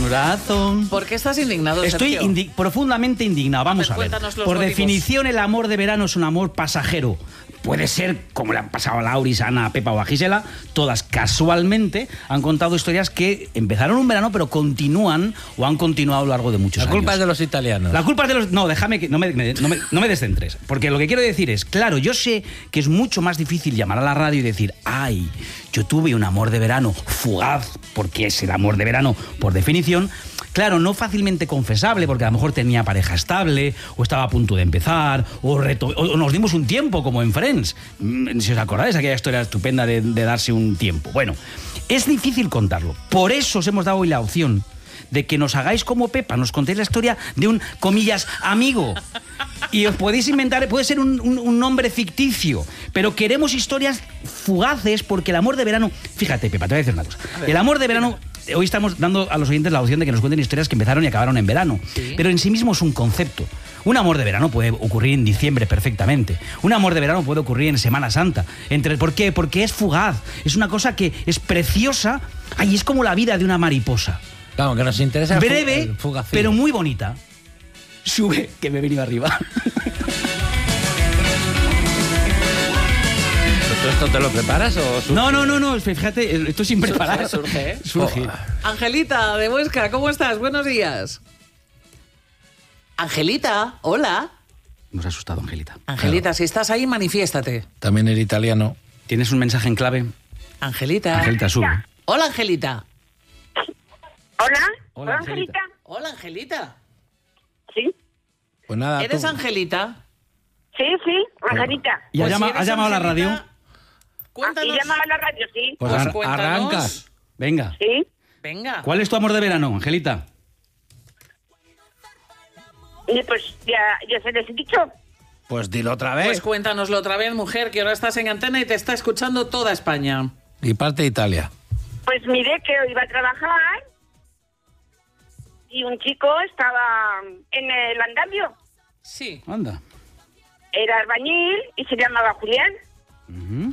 corazón. ¿Por qué estás indignado, Estoy Sergio? profundamente indignado. Vamos a ver. Cuéntanos los Por motivos. definición, el amor de verano es un amor pasajero. Puede ser, como le han pasado a Lauris, a Ana, a Pepa o a Gisela, todas casualmente han contado historias que empezaron un verano, pero continúan o han continuado a lo largo de muchos años. La culpa es de los italianos. La culpa es de los... No, déjame que... No me descentres. Porque lo que quiero decir es, claro, yo sé que es mucho más difícil llamar a la radio y decir, ay, yo tuve un amor de verano fugaz, porque es el amor de verano por definición. Claro, no fácilmente confesable, porque a lo mejor tenía pareja estable, o estaba a punto de empezar, o nos dimos un tiempo, como en Friends. Si os acordáis, aquella historia estupenda de darse un tiempo. Bueno, es difícil contarlo. Por eso os hemos dado hoy la opción de que nos hagáis como Pepa, nos contéis la historia de un, comillas, amigo. Y os podéis inventar, puede ser un nombre ficticio, pero queremos historias fugaces, porque el amor de verano... Fíjate, Pepa, te voy a decir una cosa. El amor de verano... Hoy estamos dando a los oyentes la opción de que nos cuenten historias que empezaron y acabaron en verano. Sí. Pero en sí mismo es un concepto. Un amor de verano puede ocurrir en diciembre perfectamente. Un amor de verano puede ocurrir en Semana Santa. ¿Por qué? Porque es fugaz. Es una cosa que es preciosa. Ay, es como la vida de una mariposa. Claro, que nos interesa. Breve, pero muy bonita. Sube, que me he venido arriba. ¿Esto te lo preparas o surge? No, fíjate, esto sin preparar. Surge, ¿eh? Surge. Angelita, de Huesca, ¿cómo estás? Buenos días. Angelita, hola. Nos ha asustado, Angelita. Angelita, Claro. si estás ahí, manifiéstate. También el italiano. ¿Tienes un mensaje en clave? Angelita. Angelita, sube. Hola, Angelita. Hola, Angelita. Hola, Angelita. Sí, Pues nada, ¿Eres tú. Angelita? sí, Angelita. ¿Y Pues has si eres llamado a la Angelita, radio? Cuéntanos. ¿Y llamaba a la radio? Sí. Pues cuéntanos. arrancas. Venga. Sí. Venga. ¿Cuál es tu amor de verano, Angelita? Y pues ya se les he dicho. Pues dilo otra vez. Pues cuéntanoslo otra vez, mujer, que ahora estás en antena y te está escuchando toda España. Y parte de Italia. Pues miré que iba a trabajar y un chico estaba en el andamio. Sí. Anda. Era albañil y se llamaba Julián. Uh-huh.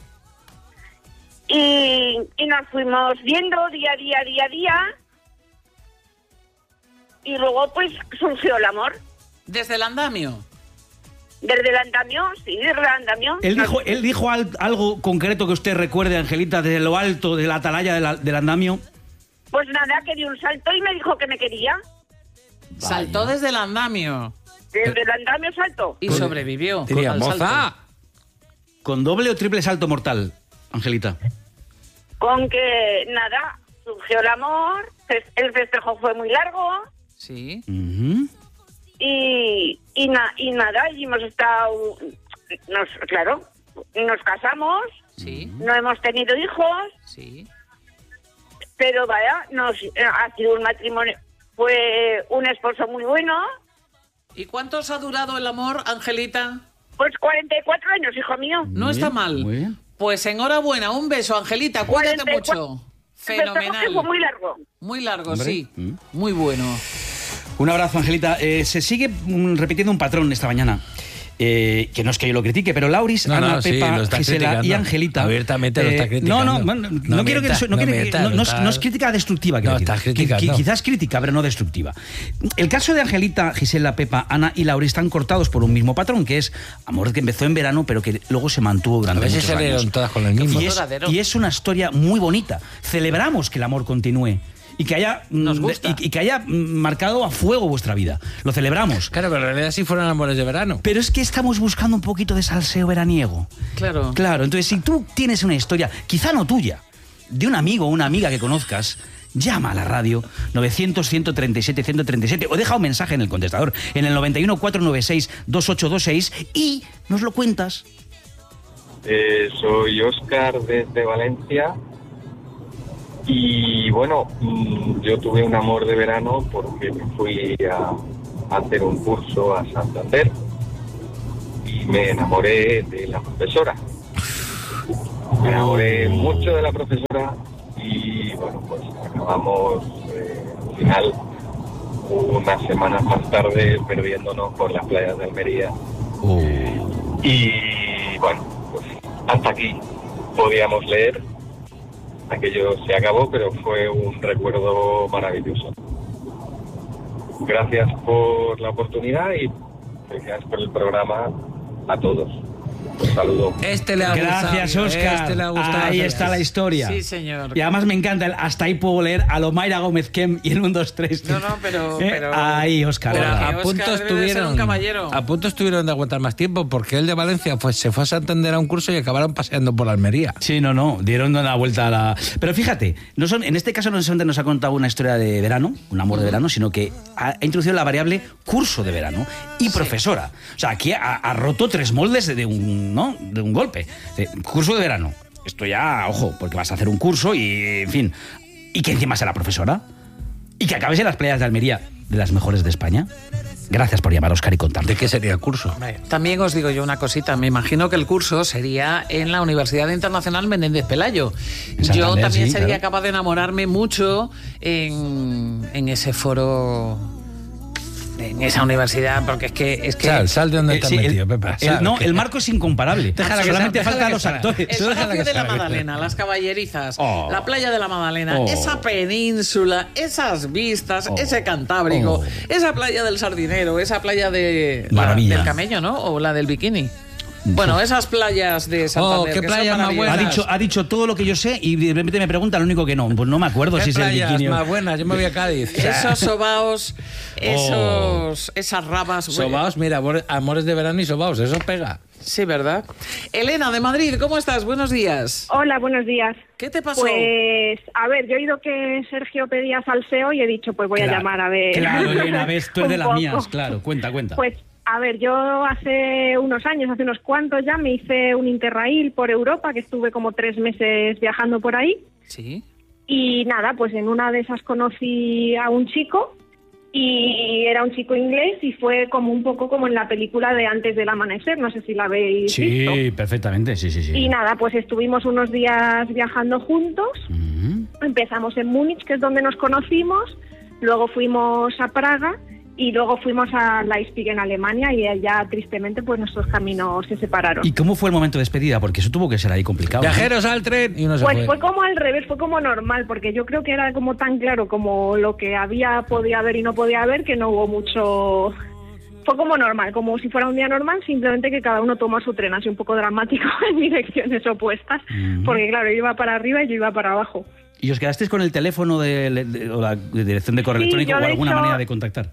Y nos fuimos viendo día a día. Y luego pues surgió el amor. ¿Desde el andamio? Desde el andamio, sí, desde el andamio. ¿Él dijo algo concreto que usted recuerde, Angelita, desde lo alto, de la atalaya del andamio? Pues nada, que dio un salto y me dijo que me quería. Saltó desde el andamio. Desde el andamio saltó. Y sobrevivió. Diría, al salto. moza. ¿Con doble o triple salto mortal, Angelita? Con que nada, surgió el amor, el festejo fue muy largo Sí. Uh-huh. y nada, y hemos estado, nos casamos, Sí. no hemos tenido hijos, Sí. pero vaya, ha sido un matrimonio, fue un esposo muy bueno, ¿Y cuántos ha durado el amor, Angelita? pues 44 años, hijo mío. No está mal. Muy bien. Pues enhorabuena, un beso, Angelita, cuídate 44. mucho. El festejo Fenomenal. que fue muy largo. Muy largo, Hombre. sí. Muy bueno. Un abrazo, Angelita. Se sigue repitiendo un patrón esta mañana. Que no es que yo lo critique, pero Lauris, No, Ana, no, sí, Pepa, lo está Gisela criticando. y Angelita... Abiertamente lo está criticando. No quiero que... No es crítica destructiva. No, estás criticando. Quizás crítica, pero no destructiva. El caso de Angelita, Gisela, Pepa, Ana y Lauris están cortados por un mismo patrón, que es amor que empezó en verano, pero que luego se mantuvo A durante veces muchos se años. salieron todas con el mismo. Y es una historia muy bonita. Celebramos que el amor continúe y que haya, Nos gusta. y que haya marcado a fuego vuestra vida. Lo celebramos. Claro, pero en realidad sí fueron amores de verano. Pero es que estamos buscando un poquito de salseo veraniego. Claro. Claro, entonces si tú tienes una historia, quizá no tuya, de un amigo o una amiga que conozcas, llama a la radio 900-137-137 o deja un mensaje en el contestador en el 91-496-2826 y nos lo cuentas. Soy Óscar desde Valencia y bueno, yo tuve un amor de verano porque me fui a hacer un curso a Santander y me enamoré de la profesora. Me enamoré mucho de la profesora y bueno, pues acabamos al final unas semanas más tarde perdiéndonos por las playas de Almería. Y bueno, pues hasta aquí podíamos leer. aquello se acabó, pero fue un recuerdo maravilloso. Gracias por la oportunidad y gracias por el programa a todos. Un saludo. Le ha Gracias, gustado, Óscar. Le ha gustado. Ahí está la historia. Sí, señor. Y además me encanta el hasta ahí puedo leer a lo Mayra Gómez Kem y el 1, 2, 3. No, pero... Ahí, Óscar. Pero ¿verdad? a Óscar punto debe de ser un caballero. A punto estuvieron de aguantar más tiempo porque él de Valencia se fue a Santander a un curso y acabaron paseando por Almería. Sí, no, dieron una vuelta a la... Pero fíjate, en este caso no solamente nos ha contado una historia de verano, un amor de verano, sino que ha introducido la variable curso de verano y profesora. O sea, aquí ha roto 3 moldes de un golpe. Curso de verano. Esto ya, ojo, porque vas a hacer un curso y, en fin, y que encima sea la profesora y que acabes en las playas de Almería, de las mejores de España. Gracias por llamar, Óscar, y contarnos. ¿De qué sería el curso? También os digo yo una cosita. Me imagino que el curso sería en la Universidad Internacional Menéndez Pelayo. Yo también sería capaz de enamorarme mucho en ese foro, en esa universidad, porque es que Sal de donde te has metido, Pepa. El marco es incomparable. Solamente faltan los actores. El patio de la Magdalena, las caballerizas, la playa de la Magdalena, esa península, esas vistas, ese Cantábrico, esa playa del Sardinero, esa playa del Camello, ¿no? O la del Bikini. Bueno, esas playas de Santander. ¿Qué playas más buenas? Ha dicho todo lo que yo sé y de repente me pregunta lo único que no. Pues no me acuerdo si es el Bikini. Más buenas, yo me voy a Cádiz. Esos sobaos, esas rabas. Sobaos, mira, amores de verano y sobaos, eso pega. Sí, ¿verdad? Elena, de Madrid, ¿cómo estás? Buenos días. Hola, buenos días. ¿Qué te pasó? Pues, a ver, yo he oído que Sergio pedía salseo y he dicho, pues voy a llamar a ver. Claro, Elena, ves, tú eres de las poco. mías, claro. Cuenta. Pues, a ver, yo hace unos cuantos ya, me hice un Interrail por Europa, que estuve como 3 meses viajando por ahí. Sí. Y nada, pues en una de esas conocí a un chico, y era un chico inglés, y fue como un poco como en la película de Antes del amanecer, no sé si la habéis visto. Sí, perfectamente, sí. Y nada, pues estuvimos unos días viajando juntos. Empezamos en Múnich, que es donde nos conocimos, luego fuimos a Praga y luego fuimos a Leipzig, en Alemania, y allá tristemente pues nuestros caminos se separaron. ¿Y cómo fue el momento de despedida? Porque eso tuvo que ser ahí complicado. Viajeros al tren y uno se Pues fue. fue como al revés, fue como normal, porque yo creo que era como tan claro como lo que podía haber y no podía haber, que no hubo mucho... Fue como normal, como si fuera un día normal, simplemente que cada uno toma su tren, así un poco dramático, en direcciones opuestas, porque claro, yo iba para arriba y yo iba para abajo. ¿Y os quedasteis con el teléfono o la dirección de correo electrónico o alguna manera de contactar?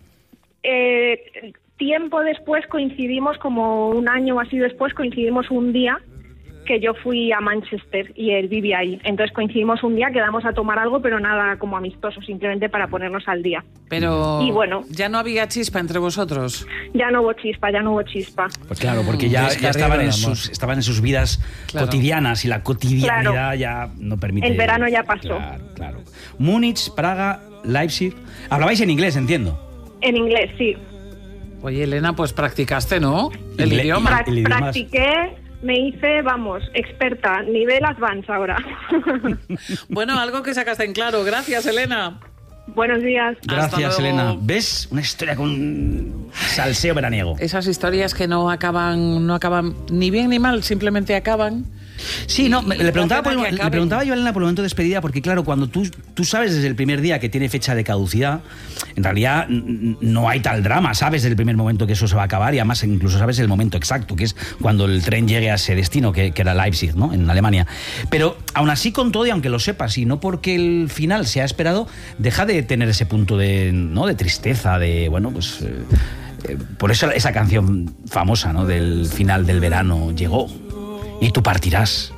Tiempo después coincidimos, como un año o así después, coincidimos un día que yo fui a Manchester y él vivía ahí. Entonces coincidimos un día, quedamos a tomar algo, pero nada como amistoso, simplemente para ponernos al día. Pero y bueno, ya no había chispa entre vosotros. Ya no hubo chispa. Pues claro, porque ya estaban en sus vidas cotidianas, y la cotidianidad ya no permite... El verano ya pasó. Claro. Múnich, Praga, Leipzig... Hablabais en inglés, entiendo. En inglés, sí. Oye, Elena, pues practicaste, ¿no? El idioma. Practiqué, me hice, experta, nivel advance ahora. Bueno, algo que sacaste en claro. Gracias, Elena. Buenos días. Gracias, Elena. ¿Ves? Una historia con salseo veraniego. Esas historias que no acaban ni bien ni mal, simplemente acaban. Sí, no, le preguntaba yo a Elena por el momento de despedida, porque claro, cuando tú sabes desde el primer día que tiene fecha de caducidad, en realidad no hay tal drama, sabes desde el primer momento que eso se va a acabar, y además incluso sabes el momento exacto, que es cuando el tren llegue a ese destino, que era Leipzig, ¿no?, en Alemania. Pero aún así, con todo, y aunque lo sepas, y no porque el final se ha esperado, deja de tener ese punto de tristeza, de, bueno, pues... por eso esa canción famosa, ¿no?, del final del verano llegó. Y tú partirás.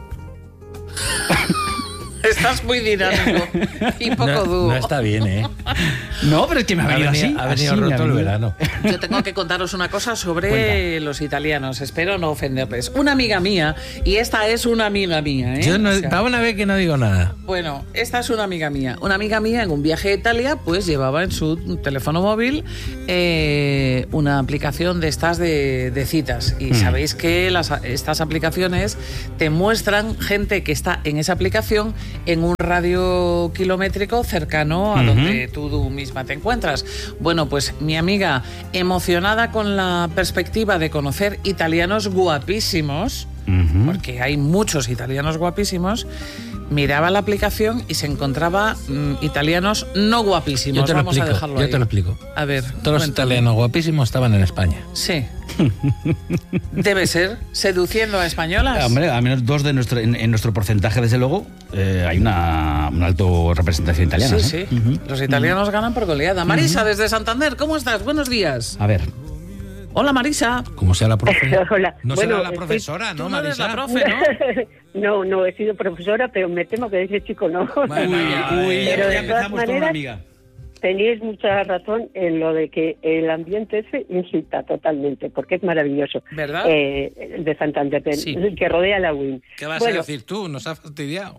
Estás muy dinámico y poco duro. No está bien, ¿eh? No, pero es que me ha venido así. Ha venido roto el verano. Yo tengo que contaros una cosa sobre los italianos. Espero no ofenderles. Una amiga mía, y esta es una amiga mía, ¿eh? Yo no, para una vez que no digo nada. Bueno, esta es una amiga mía. Una amiga mía en un viaje a Italia, pues llevaba en su teléfono móvil una aplicación de estas de citas. Y sabéis que estas aplicaciones te muestran gente que está en esa aplicación en un radio kilométrico cercano a donde tú misma te encuentras. Bueno, pues mi amiga, emocionada con la perspectiva de conocer italianos guapísimos, porque hay muchos italianos guapísimos, miraba la aplicación y se encontraba italianos no guapísimos. Yo te lo Vamos explico. a dejarlo Yo ahí. te lo explico. A ver. Todos los italianos guapísimos estaban en España. Sí. Debe ser. Seduciendo a españolas. Hombre, al menos dos de en nuestro porcentaje, desde luego, hay una alto representación italiana. Sí, sí. Los italianos ganan por goleada. Marisa, desde Santander, ¿cómo estás? Buenos días. A ver. Hola, Marisa. Como sea la profe. Hola. No Bueno, será la profesora, Tú ¿no, no eres Marisa? la profe, ¿no? No he sido profesora, pero me temo que ese chico no. Bueno, Uy, Pero de ya empezamos todas con una maneras, amiga. Tenéis mucha razón en lo de que el ambiente ese incita totalmente, porque es maravilloso. ¿Verdad? De Santander, Sí. que rodea la UIN. ¿Qué vas Bueno, a decir tú? Nos ha fastidiado.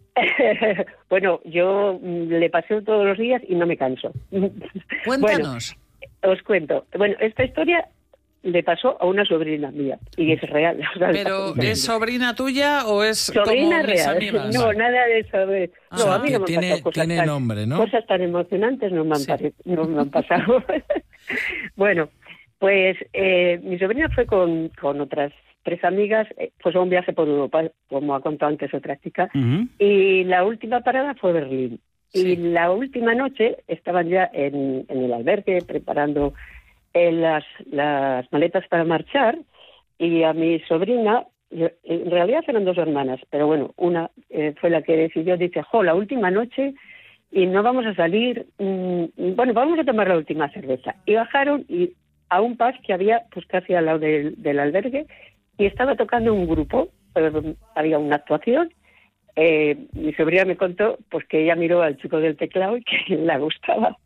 Bueno, yo le paseo todos los días y no me canso. Cuéntanos. Bueno, os cuento. Bueno, esta historia le pasó a una sobrina mía y es real. O sea, ¿Pero le es sobrina tuya o es sobrina como mis real. amigas? No, nada de eso. Ah, No, a mí que no me han tiene- pasado cosas tiene tan, nombre, ¿no? cosas tan emocionantes no me han, Sí. no me han pasado. Bueno, pues mi sobrina fue con otras 3 amigas, pues a un viaje por Europa, como ha contado antes otra chica, Ujú. y la última parada fue Berlín. Sí. Y la última noche estaban ya en el albergue preparando las maletas para marchar, y a mi sobrina, en realidad eran 2 hermanas, pero bueno, una fue la que decidió, dice, la última noche y no vamos a salir, bueno, vamos a tomar la última cerveza. Y bajaron a un pub que había pues casi al lado del albergue, y estaba tocando un grupo, había una actuación. Mi sobrina me contó pues que ella miró al chico del teclado y que le gustaba.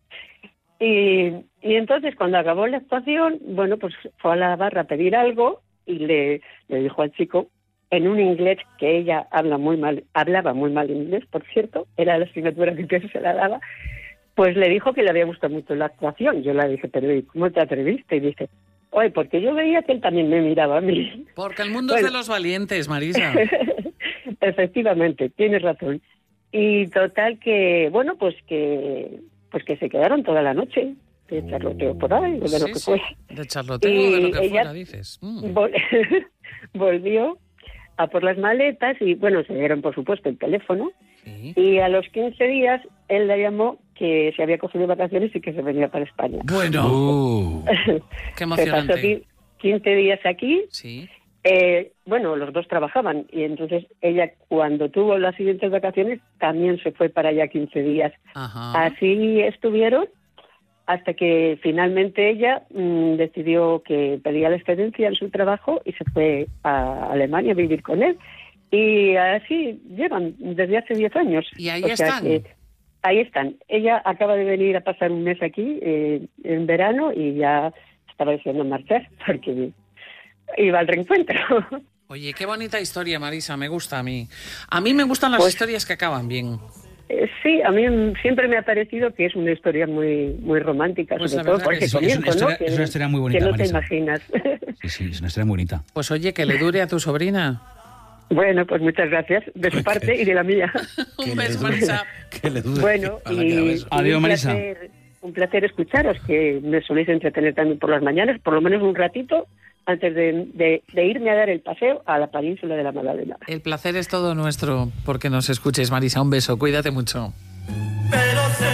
Y entonces cuando acabó la actuación, bueno, pues fue a la barra a pedir algo y le dijo al chico en un inglés que ella hablaba muy mal inglés, por cierto, era la asignatura que se la daba, pues le dijo que le había gustado mucho la actuación. Yo le dije, pero ¿y cómo te atreviste? Y dice, oye, porque yo veía que él también me miraba a mí. Porque el mundo es de los valientes, Marisa. Efectivamente, tienes razón. Y total que, bueno, pues que se quedaron toda la noche de charloteo por ahí, o de lo Sí, que sí. fuera. De charloteo, Y de lo que ella- fuera, dices. Volvió a por las maletas y, bueno, se dieron, por supuesto, el teléfono. Sí. Y a los 15 días él la llamó que se había cogido vacaciones y que se venía para España. Bueno, qué Se pasó emocionante. 15 días aquí. Sí. Bueno, los dos trabajaban y entonces ella, cuando tuvo las siguientes vacaciones, también se fue para allá 15 días. Ajá. Así estuvieron hasta que finalmente ella decidió que pedía la excedencia en su trabajo y se fue a Alemania a vivir con él. Y así llevan desde hace 10 años. Y ahí O sea están. que ahí están. Ella acaba de venir a pasar un mes aquí en verano y ya estaba deseando marchar porque iba al reencuentro. Oye, qué bonita historia, Marisa, me gusta a mí. A mí me gustan las Pues- historias que acaban bien. Sí, a mí siempre me ha parecido que es una historia muy muy romántica, Pues sobre la todo verdad por que ese sí, comienzo, ¿no? es una historia muy bonita, que no te Marisa. imaginas. Sí, sí, es una historia muy bonita. Pues oye, que le dure a tu sobrina. Bueno, pues muchas gracias de su parte y de la mía. Un beso, Marisa. Que le dude. Bueno, A la que la beso. Adiós, Marisa. Un placer escucharos, que me soléis entretener también por las mañanas, por lo menos un ratito, antes de irme a dar el paseo a la península de la Magdalena. El placer es todo nuestro porque nos escuches, Marisa. Un beso, cuídate mucho. Pero sé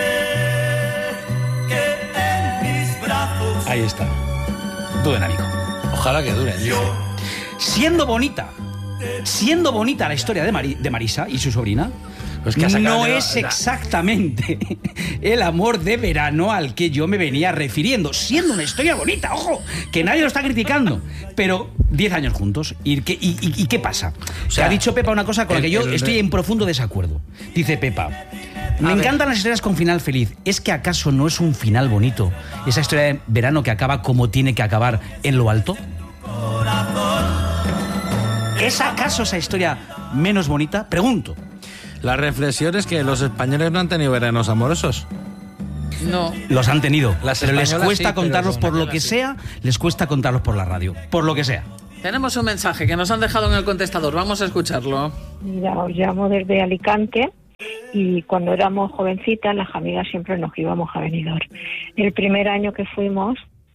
que en mis brazos Ahí está. Buen amigo. Ojalá que dure. yo Siendo bonita la historia de Marisa y su sobrina, Pues que ha sacado no de la- es exactamente el amor de verano al que yo me venía refiriendo. Siendo una historia bonita, ojo, que nadie lo está criticando. Pero 10 años juntos. ¿Y qué pasa? sea, Que ha dicho Pepa una cosa con la que yo el- estoy en profundo desacuerdo. Dice Pepa: me A ver. encantan las historias con final feliz. ¿Es que acaso no es un final bonito esa historia de verano que acaba como tiene que acabar, en lo alto? ¿Es acaso esa historia menos bonita? Pregunto. La reflexión es que los españoles no han tenido veranos amorosos. No. Los han tenido, Las pero les españolas cuesta sí, pero contarlos las por lo españolas que sí. sea, les cuesta contarlos por la radio, por lo que sea. Tenemos un mensaje que nos han dejado en el contestador. Vamos a escucharlo. Mira, os llamo desde Alicante y cuando éramos jovencitas las amigas siempre nos íbamos a Benidorm. El primer año que fuimos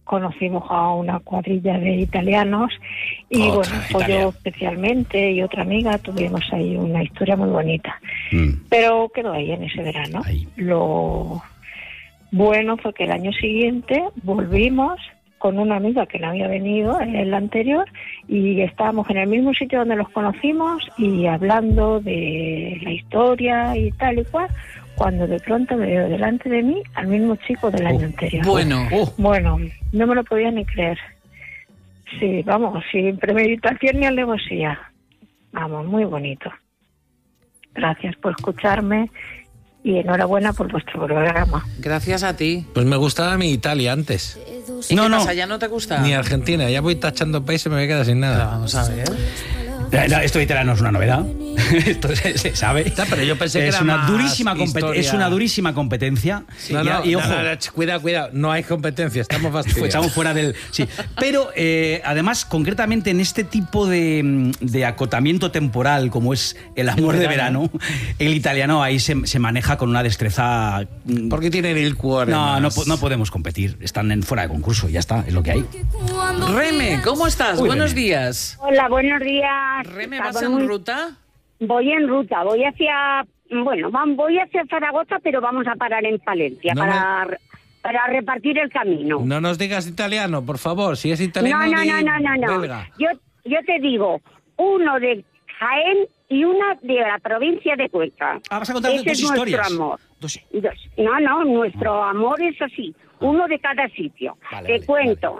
conocimos a una cuadrilla de italianos y Otra bueno, pues Italia. yo especialmente y otra amiga tuvimos ahí una historia muy bonita. Pero quedó ahí en ese verano. Ahí. Lo bueno fue que el año siguiente volvimos con una amiga que no había venido en el anterior y estábamos en el mismo sitio donde los conocimos y hablando de la historia y tal y cual, cuando de pronto veo delante de mí al mismo chico del año anterior. Bueno, Bueno, no me lo podía ni creer. Sí, vamos, sin premeditación ni alevosía. Vamos, muy bonito. Gracias por escucharme y enhorabuena por vuestro programa. gracias a ti. Pues me gustaba mi Italia antes. ¿Y No, qué no. pasa? ¿Ya no te gusta? Ni Argentina. Ya voy tachando países y me voy a quedar sin nada. Vamos a ver. No, esto de italiano es una novedad. Esto se sabe. Ya, pero yo pensé que es era una más durísima historia. es una durísima competencia. No, y ojo, cuidado. No hay competencia. Estamos fastidiados. echamos fuera del. Sí. Pero además, concretamente en este tipo de acotamiento temporal, como es el amor de verano, el italiano ahí se maneja con una destreza. Porque tienen el cuore. No más. podemos competir. Están fuera de concurso, ya está, es lo que hay. Reme, ¿cómo estás? Uy, Buenos Reme. días. Hola, buenos días. Reme, Estaba ¿vas en muy- ruta? Voy en ruta, voy hacia Zaragoza, pero vamos a parar en Palencia No para repartir el camino. No nos digas italiano, por favor. Si es italiano, No. di belga. Yo te digo, uno de Jaén y una de la provincia de Cuenca. Ah, vas a contar Ese dos es historias. nuestro amor. Dos- No, nuestro amor es así, uno de cada sitio. Vale, te cuento.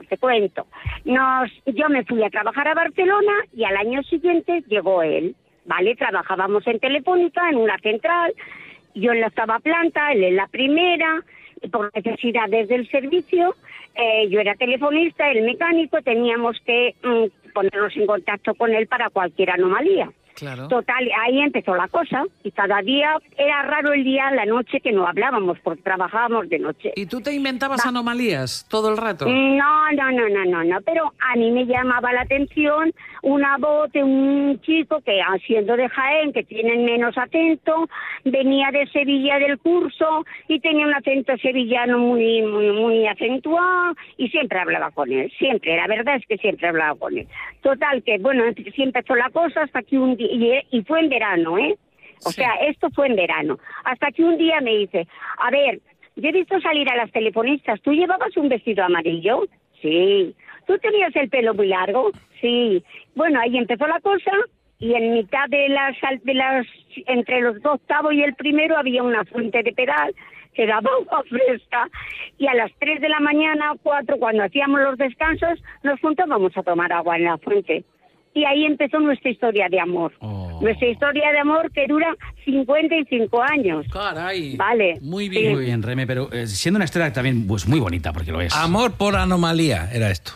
Yo me fui a trabajar a Barcelona y al año siguiente llegó él, ¿vale? Trabajábamos en Telefónica, en una central, yo en la octava planta, él en la primera, y por necesidades del servicio, yo era telefonista, él mecánico, teníamos que ponernos en contacto con él para cualquier anomalía. Claro. Total, ahí empezó la cosa y cada día era raro el día, la noche que no hablábamos porque trabajábamos de noche. ¿Y tú te inventabas anomalías todo el rato? No, pero a mí me llamaba la atención una voz de un chico que, siendo de Jaén, que tiene menos acento, venía de Sevilla del curso y tenía un acento sevillano muy acentuado y siempre hablaba con él, siempre, la verdad es que siempre hablaba con él. Total, que bueno, sí empezó la cosa hasta que un día, y fue en verano, ¿eh? O sea, esto fue en verano. Hasta que un día me dice, a ver, yo he visto salir a las telefonistas, ¿tú llevabas un vestido amarillo? Sí. ¿Tú tenías el pelo muy largo? Sí. Bueno, ahí empezó la cosa y en mitad de las entre los 2 y el primero había una fuente de pedal que daba agua fresca y a las 3 de la mañana, 4, cuando hacíamos los descansos, nos juntábamos a tomar agua en la fuente. Y ahí empezó nuestra historia de amor. Nuestra historia de amor que dura 55 años. Caray. Vale. Muy bien. Muy bien, Reme, pero siendo una historia también pues muy bonita, porque lo es. Amor por anomalía era esto.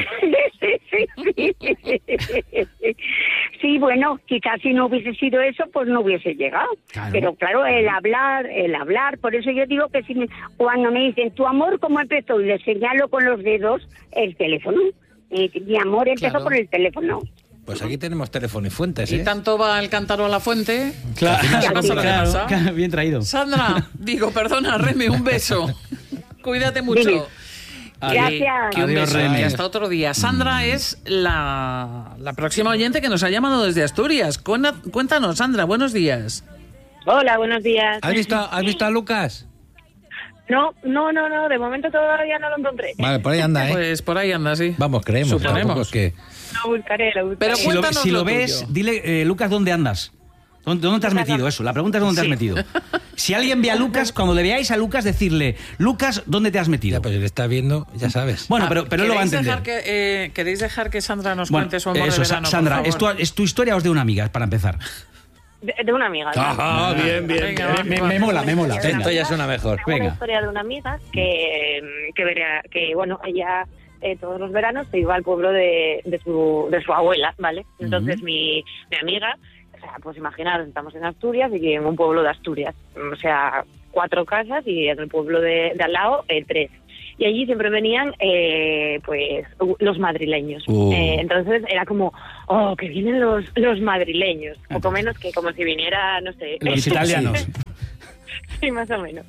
Sí, bueno, quizás si no hubiese sido eso, pues no hubiese llegado. Claro. Pero claro, el hablar, por eso yo digo que cuando me dicen, ¿tu amor cómo empezó? Y le señalo con los dedos el teléfono. Mi amor empezó Claro. por el teléfono. Pues aquí tenemos teléfono y fuentes, ¿Y ¿eh? tanto va el cántaro a la fuente? Claro, ¿Qué pasa lo que pasa? claro, bien traído. Sandra, perdona, Reme, un beso. Cuídate mucho. Dime. Gracias. Que un Adiós, beso. Reme. Y hasta otro día. Sandra es la próxima oyente que nos ha llamado desde Asturias. Cuéntanos, Sandra, buenos días. Hola, buenos días. ¿Has visto a Lucas? No, de momento todavía no lo encontré. Vale, por ahí anda, ¿eh? Pues por ahí anda, sí. Vamos, creemos. Suponemos. Tampoco es que... Lo buscaré. Pero Si lo, cuéntanos si lo lo ves, tuyo. dile, Lucas, ¿dónde andas? ¿Dónde te has metido? Eso, la pregunta es ¿dónde te has metido? Si alguien ve a Lucas, cuando le veáis a Lucas, decirle, Lucas, ¿dónde te has metido? Ya, pues si le está viendo, ya sabes. Bueno, pero él lo va a entender. ¿Queréis dejar que Sandra nos Bueno, cuente su amor eso, de verano, Sandra, por ¿es favor? es tu historia o es de una amiga, para empezar? De una amiga. Ah, bien. Venga, va, va. Me mola. Esto ya suena mejor. Tengo una Venga. historia de una amiga que bueno, ella todos los veranos se iba al pueblo de su abuela, ¿vale? Entonces mi amiga, o sea, pues imaginaros, estamos en Asturias y en un pueblo de Asturias, o sea, 4 casas y en el pueblo de al lado 3. Y allí siempre venían pues los madrileños. Entonces era como, oh, que vienen los madrileños. Poco menos que como si viniera, no sé. Los italianos. Sí, más o menos.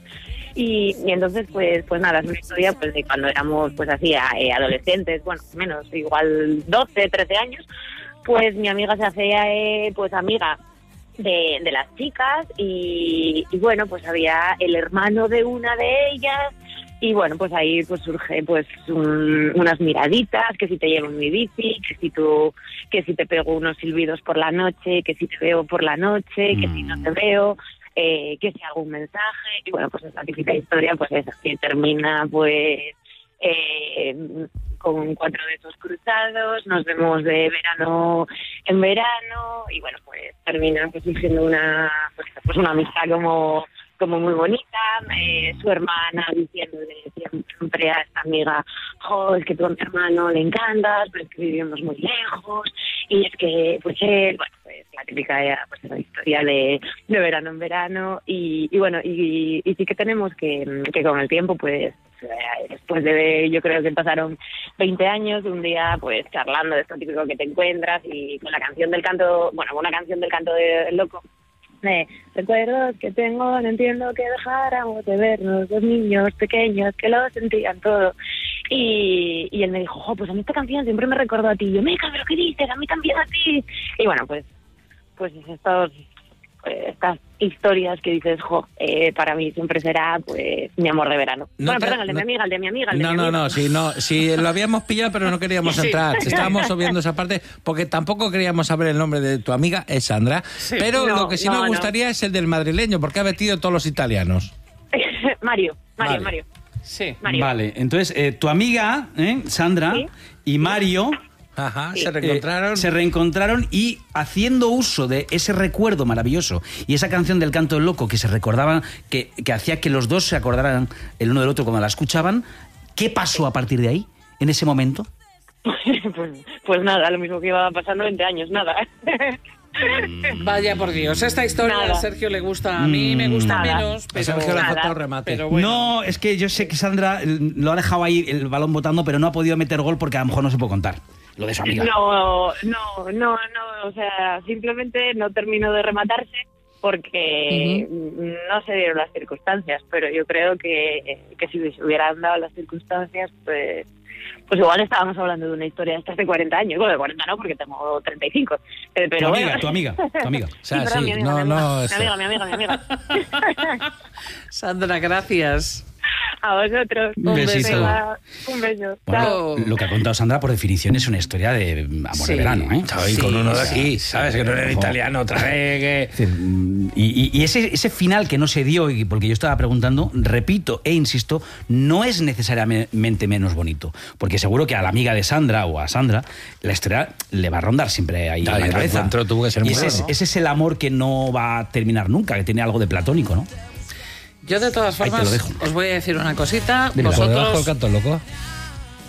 Y entonces, pues nada, es una historia pues de cuando éramos pues así adolescentes, bueno, menos, igual 12, 13 años, pues mi amiga se hacía pues amiga de las chicas y bueno, pues había el hermano de una de ellas y bueno, pues ahí pues surge pues unas miraditas, que si te llevo en mi bici, que si te pego unos silbidos por la noche, que si te veo por la noche, que si no te veo, que si hago un mensaje, y bueno, pues esa típica historia pues es que termina pues con 4 besos cruzados, nos vemos de verano en verano y bueno, pues termina pues surgiendo una amistad como muy bonita, su hermana diciéndole siempre a esta amiga, es que tú a mi hermano le encantas, pero es que vivimos muy lejos, y es que pues él, bueno, pues la típica pues la historia de verano en verano, y bueno, y sí que tenemos que con el tiempo, pues después de, yo creo que pasaron 20 años, un día pues charlando de esto típico que te encuentras, y con la canción del canto, bueno, una canción del canto del loco, recuerdos que tengo, no entiendo que dejáramos de vernos, dos niños pequeños que lo sentían todo. Y él me dijo, pues a mí esta canción siempre me recordó a ti. Y yo, Meca, ¿pero qué dices? A mí también a ti. Y bueno, pues estas historias que dices, para mí siempre será pues mi amor de verano. No, bueno, perdón, el de mi amiga. Sí, lo habíamos pillado, pero no queríamos entrar. Estábamos obviando esa parte porque tampoco queríamos saber el nombre de tu amiga, es Sandra. Sí. Pero lo que sí nos gustaría es el del madrileño, porque ha metido todos los italianos. Mario. Sí. Mario. Vale, entonces tu amiga, Sandra, ¿sí? Y Mario... Ajá, se reencontraron y haciendo uso de ese recuerdo maravilloso y esa canción del canto del loco que se recordaban, que hacía que los dos se acordaran el uno del otro cuando la escuchaban. ¿Qué pasó a partir de ahí, en ese momento? Pues nada, lo mismo que iba pasando 20 años, nada. Vaya por Dios, esta historia a Sergio le gusta, a mí me gusta menos, pero a Sergio le ha faltado remate. Pero bueno. No, es que yo sé que Sandra lo ha dejado ahí el balón botando, pero no ha podido meter gol porque a lo mejor no se puede contar lo de su amiga. No, o sea, simplemente no terminó de rematarse porque no se dieron las circunstancias, pero yo creo que si se hubieran dado las circunstancias, pues igual estábamos hablando de una historia de estas de 40 años. Bueno, de 40 no, porque tengo 35. Pero tu amiga. O sea, sí, mi amiga. Sandra, gracias. A vosotros. Un besito. Un beso. Bueno, Chao. lo que ha contado Sandra, por definición, es una historia de amor de verano, ¿eh? Y con uno de aquí, ¿sabes? Que no era italiano, otra vez. Y ese final que no se dio, y porque yo estaba preguntando, repito e insisto, no es necesariamente menos bonito. Porque seguro que a la amiga de Sandra o a Sandra, la historia le va a rondar siempre ahí en la cabeza. Tuvo que ser muy ese es el amor que no va a terminar nunca, que tiene algo de platónico, ¿no? Yo de todas formas os voy a decir una cosita. Vosotros... ¿Por debajo del canto loco?